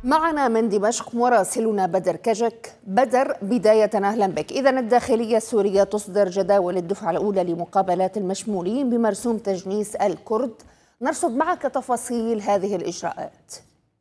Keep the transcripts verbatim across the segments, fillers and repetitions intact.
معنا من دمشق مراسلنا بدر كجك. بدر، بداية أهلا بك. إذن الداخلية السورية تصدر جداول الدفعة الأولى لمقابلات المشمولين بمرسوم تجنيس الكرد. نرصد معك تفاصيل هذه الإجراءات.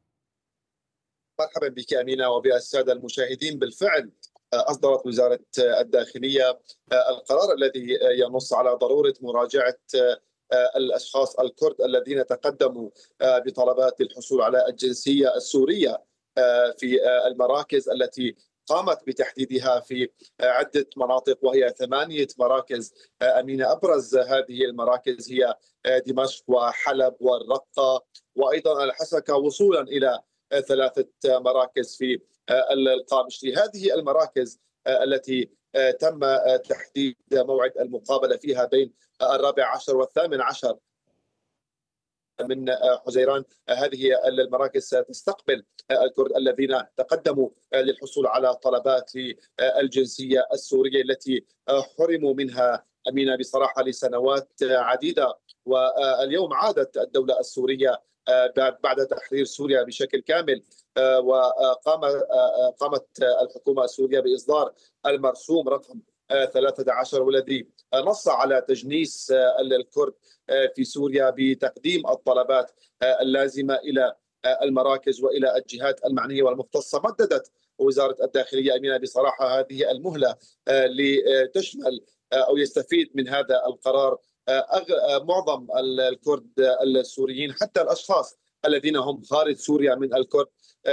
مرحبا بك أمينة وبالسادة المشاهدين. بالفعل أصدرت وزارة الداخلية القرار الذي ينص على ضرورة مراجعة الأشخاص الكرد الذين تقدموا بطلبات الحصول على الجنسية السورية في المراكز التي قامت بتحديدها في عدة مناطق، وهي ثمانية مراكز أمينة. أبرز هذه المراكز هي دمشق وحلب والرقة وأيضا الحسكة، وصولا إلى ثلاثة مراكز في القامشلي. هذه المراكز التي تم تحديد موعد المقابلة فيها بين الرابع عشر والثامن عشر من حزيران، هذه المراكز ستستقبل الكرد الذين تقدموا للحصول على طلبات للجنسية السورية التي حرموا منها أمينة بصراحة لسنوات عديدة. واليوم عادت الدولة السورية بعد تحرير سوريا بشكل كامل، وقام قامت الحكومة السورية بإصدار المرسوم رقم ثلاثة عشر، والذي نص على تجنيس الكرد في سوريا بتقديم الطلبات اللازمة إلى المراكز وإلى الجهات المعنية والمختصة. مددت وزارة الداخلية أمينة بصراحة هذه المهلة لتشمل أو يستفيد من هذا القرار معظم الكرد السوريين، حتى الأشخاص الذين هم خارج سوريا من الكرد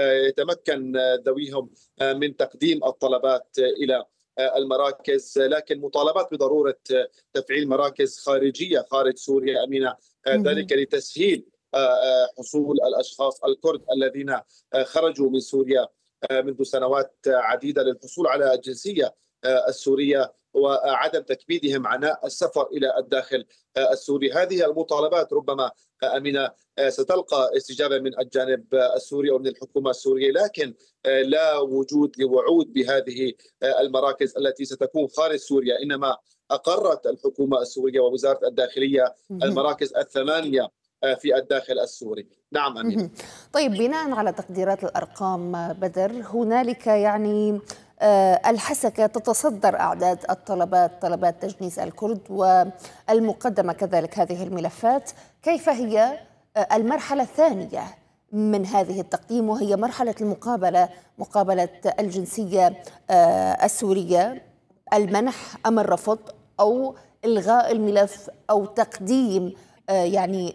يتمكن ذويهم من تقديم الطلبات إلى المراكز، لكن مطالبات بضرورة تفعيل مراكز خارجية خارج سوريا أمينة، ذلك لتسهيل حصول الأشخاص الكرد الذين خرجوا من سوريا منذ سنوات عديدة للحصول على الجنسية السورية وعدم تكبيدهم عناء السفر إلى الداخل السوري. هذه المطالبات ربما أمينة ستلقى استجابة من الجانب السوري أو من الحكومة السورية، لكن لا وجود لوعود بهذه المراكز التي ستكون خارج سوريا، إنما أقرت الحكومة السورية ووزارة الداخلية المراكز الثمانية في الداخل السوري. نعم أمينة. طيب، بناء على تقديرات الأرقام بدر، هنالك يعني الحسكة تتصدر أعداد الطلبات، طلبات تجنيس الكرد والمقدمة كذلك هذه الملفات. كيف هي المرحلة الثانية من هذه التقديم، وهي مرحلة المقابلة، مقابلة الجنسية السورية، المنح أم الرفض أو إلغاء الملف أو تقديم يعني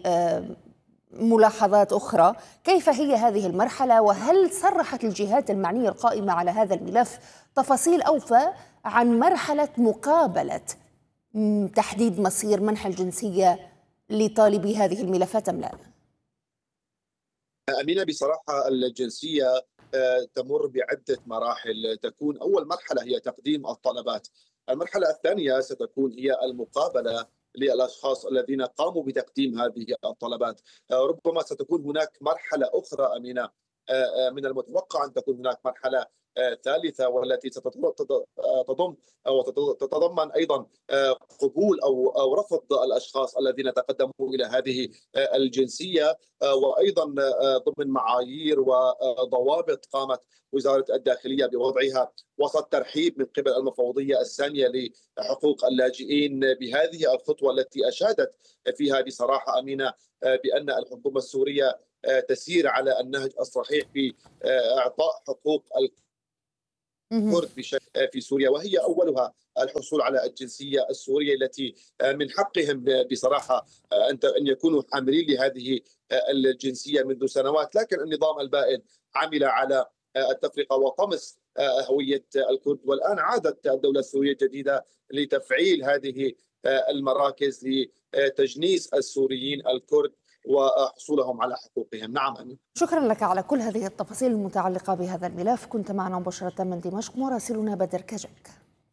ملاحظات أخرى؟ كيف هي هذه المرحلة، وهل صرحت الجهات المعنية القائمة على هذا الملف تفاصيل أوفى عن مرحلة مقابلة تحديد مصير منح الجنسية لطالبي هذه الملفات أم لا؟ أمينة بصراحة الجنسية تمر بعدة مراحل. تكون أول مرحلة هي تقديم الطلبات، المرحلة الثانية ستكون هي المقابلة للأشخاص الذين قاموا بتقديم هذه الطلبات. ربما ستكون هناك مرحلة أخرى أمينة، من المتوقع أن تكون هناك مرحلة ثالثة، والتي ستضم أو تتضمن أيضا قبول أو أو رفض الأشخاص الذين تقدموا إلى هذه الجنسية، وأيضا ضمن معايير وضوابط قامت وزارة الداخلية بوضعها وسط ترحيب من قبل المفوضية الثانية لحقوق اللاجئين بهذه الخطوة التي أشادت فيها بصراحة أمينة بأن الحكومة السورية تسير على النهج الصحيح في إعطاء حقوق الكرد في سوريا، وهي أولها الحصول على الجنسية السورية التي من حقهم بصراحة أن يكونوا حاملين لهذه الجنسية منذ سنوات، لكن النظام البائد عمل على التفرقة وطمس هوية الكرد. والآن عادت الدولة السورية الجديدة لتفعيل هذه المراكز لتجنيس السوريين الكرد وحصولهم على حقوقهم. نعم أمين. شكرا لك على كل هذه التفاصيل المتعلقة بهذا الملف. كنت معنا مباشرة من دمشق مراسلنا بدر كجك.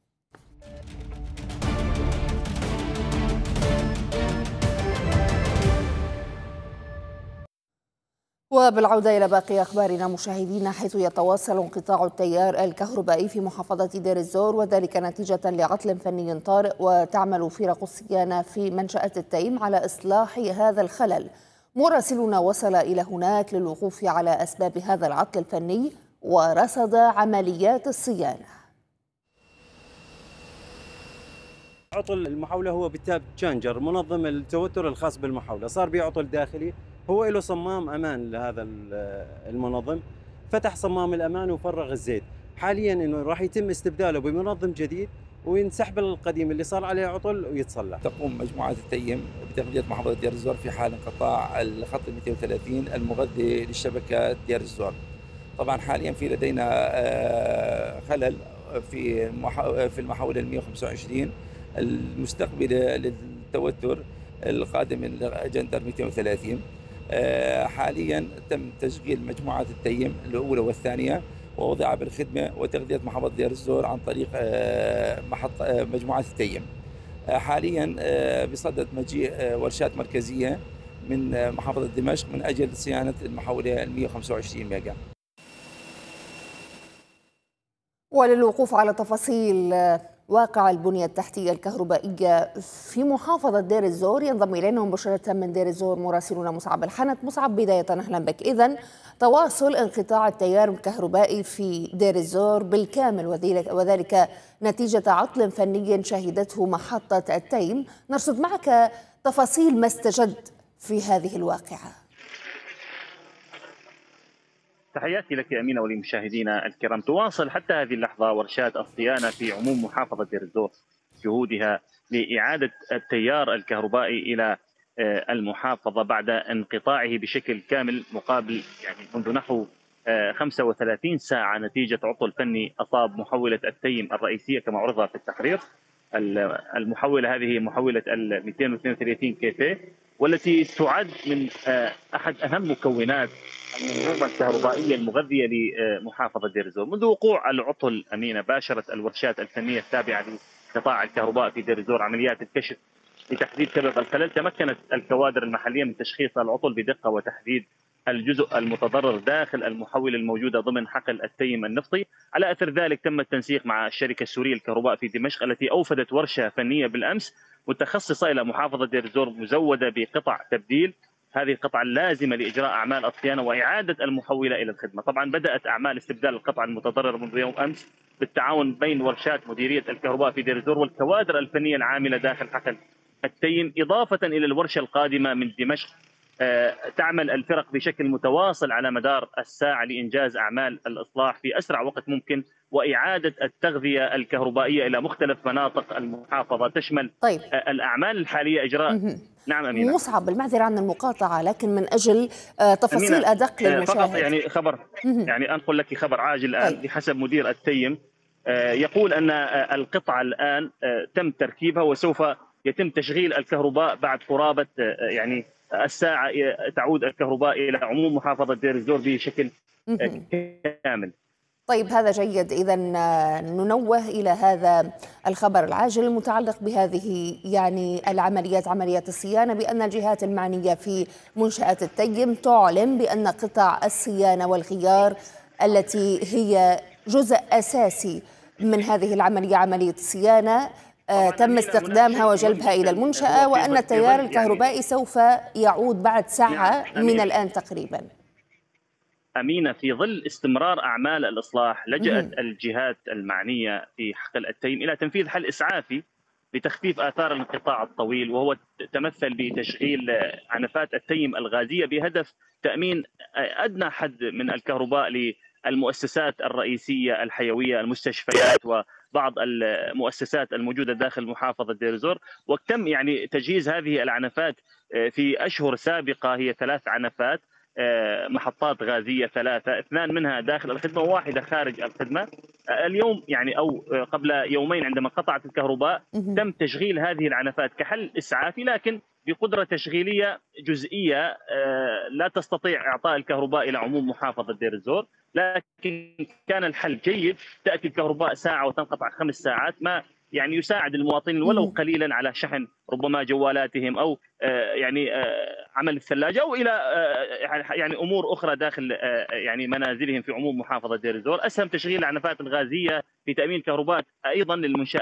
وبالعودة إلى باقي أخبارنا مشاهدينا، حيث يتواصل انقطاع التيار الكهربائي في محافظة دير الزور، وذلك نتيجة لعطل فني طارئ، وتعمل فرق الصيانة في منشأة التيم على إصلاح هذا الخلل. مراسلنا وصل إلى هناك للوقوف على أسباب هذا العطل الفني ورصد عمليات الصيانة. عطل المحولة هو بالتاب تشانجر منظم التوتر الخاص بالمحولة، صار به عطل داخلي، هو له صمام أمان لهذا المنظم، فتح صمام الأمان وفرغ الزيت. حاليا إنه راح يتم استبداله بمنظم جديد وينسحب القديم اللي صار عليه عطل ويتصلح. تقوم مجموعات التيم بتغذية محافظة دير الزور في حال انقطاع الخط مئتين وثلاثين المغذي للشبكة دير الزور. طبعا حاليا في لدينا خلل في في المحولة ال مئة وخمسة وعشرين المستقبلة للتوتر القادم من جندر مئتين وثلاثين. حاليا تم تشغيل مجموعات التيم الأولى والثانية ووضعها بالخدمة وتغذية محافظة دير الزور عن طريق محط مجموعات التيم. حاليا بصدد مجيء ورشات مركزية من محافظة دمشق من أجل صيانة المحولة ال مئة وخمسة وعشرين ميجا. وللوقوف على تفاصيل واقع البنية التحتية الكهربائية في محافظة دير الزور ينضم إلينا مباشرة من دير الزور مراسلنا مصعب الحنت. مصعب، بداية أهلا بك. إذن تواصل انقطاع التيار الكهربائي في دير الزور بالكامل وذلك نتيجة عطل فني شهدته محطة التيم. نرصد معك تفاصيل ما استجد في هذه الواقعة. تحياتي لك أمينة ولمشاهدينا الكرام. تواصل حتى هذه اللحظة ورشات الصيانة في عموم محافظة دير الزور جهودها لإعادة التيار الكهربائي إلى المحافظة بعد انقطاعه بشكل كامل مقابل يعني منذ نحو خمسة وثلاثين ساعة نتيجة عطل فني أصاب محولة التيم الرئيسية كما عرض في التقرير. المحولة هذه محولة ال مئتين واثنين وثلاثين كي والتي تعد من أحد أهم مكونات المنظومة الكهربائية المغذية لمحافظة دير الزور. منذ وقوع العطل أمينة باشرت الورشات الفنية التابعة لقطاع الكهرباء في دير الزور عمليات الكشف لتحديد سبب الخلل. تمكنت الكوادر المحلية من تشخيص العطل بدقة وتحديد الجزء المتضرر داخل المحول الموجودة ضمن حقل التيم النفطي. على أثر ذلك تم التنسيق مع الشركة السورية للكهرباء في دمشق التي أوفدت ورشة فنية بالأمس متخصصة إلى محافظة دير الزور مزودة بقطع تبديل هذه القطعة اللازمة لإجراء أعمال الصيانة وإعادة المحولة إلى الخدمة. طبعا بدأت أعمال استبدال القطع المتضررة منذ يوم أمس بالتعاون بين ورشات مديرية الكهرباء في دير الزور والكوادر الفنية العاملة داخل حقل التيم، إضافة إلى الورشة القادمة من دمشق. تعمل الفرق بشكل متواصل على مدار الساعة لإنجاز أعمال الإصلاح في أسرع وقت ممكن وإعادة التغذية الكهربائية إلى مختلف مناطق المحافظة تشمل طيب. الأعمال الحالية إجراء مه. نعم أمينة. مصعب، بالمعذرة عن المقاطعة لكن من أجل تفاصيل أدق للمشاهد فقط يعني خبر مه. يعني أنقل لك خبر عاجل الآن. طيب. بحسب مدير التيم يقول أن القطعة الآن تم تركيبها وسوف يتم تشغيل الكهرباء بعد قرابة يعني الساعة تعود الكهرباء إلى عموم محافظة دير الزور بشكل كامل. طيب، هذا جيد. إذا ننوه إلى هذا الخبر العاجل المتعلق بهذه يعني العمليات عمليات الصيانة بأن الجهات المعنية في منشأة التيم تعلن بأن قطع الصيانة والغيار التي هي جزء أساسي من هذه العملية عملية الصيانة تم استخدامها وجلبها إلى المنشأة وأن التيار الكهربائي سوف يعود بعد ساعة من الآن تقريبا. أمينة، في ظل استمرار أعمال الإصلاح لجأت الجهات المعنية في حقل التيم إلى تنفيذ حل إسعافي لتخفيف آثار الانقطاع الطويل، وهو تمثل بتشغيل عنفات التيم الغازية بهدف تأمين أدنى حد من الكهرباء للمؤسسات الرئيسية الحيوية المستشفيات وبعض المؤسسات الموجودة داخل محافظة دير الزور. وتم يعني تجهيز هذه العنفات في أشهر سابقة، هي ثلاث عنفات محطات غازية ثلاثة، اثنان منها داخل الخدمة وواحدة خارج الخدمة. اليوم يعني أو قبل يومين عندما قطعت الكهرباء تم تشغيل هذه العنفات كحل إسعافي لكن بقدرة تشغيلية جزئية لا تستطيع إعطاء الكهرباء إلى عموم محافظة دير الزور، لكن كان الحل جيد. تأتي الكهرباء ساعة وتنقطع خمس ساعات، ما يعني يساعد المواطنين ولو قليلا على شحن ربما جوالاتهم أو يعني عمل الثلاجة أو إلى يعني أمور أخرى داخل يعني منازلهم في عموم محافظة دير الزور. أسهم تشغيل العنفات الغازية في تأمين كهرباء أيضا للمنشآت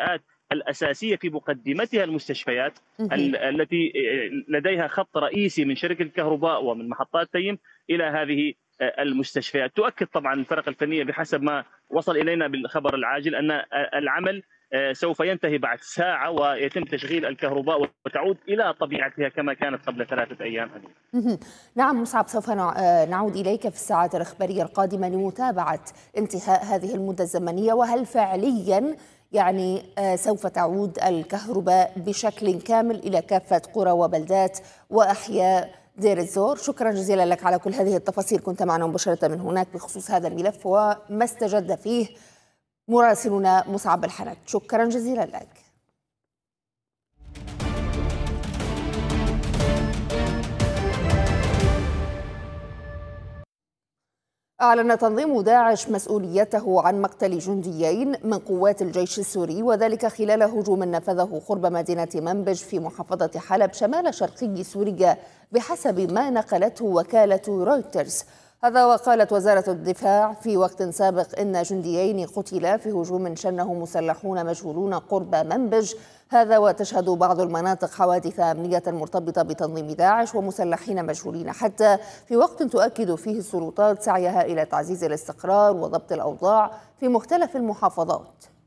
الأساسية في مقدمتها المستشفيات التي لديها خط رئيسي من شركة الكهرباء ومن محطات تيم إلى هذه المستشفيات. تؤكد طبعا الفرق الفنية بحسب ما وصل إلينا بالخبر العاجل أن العمل سوف ينتهي بعد ساعة ويتم تشغيل الكهرباء وتعود إلى طبيعتها كما كانت قبل ثلاثة أيام. نعم مصعب، سوف نعود إليك في الساعات الإخبارية القادمة لمتابعة انتهاء هذه المدة الزمنية، وهل فعليا يعني سوف تعود الكهرباء بشكل كامل إلى كافة قرى وبلدات وأحياء دير الزور. شكرا جزيلا لك على كل هذه التفاصيل، كنت معنا مباشرة من هناك بخصوص هذا الملف وما استجد فيه مراسلنا مصعب الحنك. شكرا جزيلا لك. أعلن تنظيم داعش مسؤوليته عن مقتل جنديين من قوات الجيش السوري، وذلك خلال هجوم نفذه قرب مدينة منبج في محافظة حلب شمال شرقي سوريا بحسب ما نقلته وكالة رويترز. هذا وقالت وزارة الدفاع في وقت سابق إن جنديين قتلا في هجوم شنه مسلحون مجهولون قرب منبج. هذا وتشهد بعض المناطق حوادث أمنية مرتبطة بتنظيم داعش ومسلحين مجهولين، حتى في وقت تؤكد فيه السلطات سعيها إلى تعزيز الاستقرار وضبط الأوضاع في مختلف المحافظات.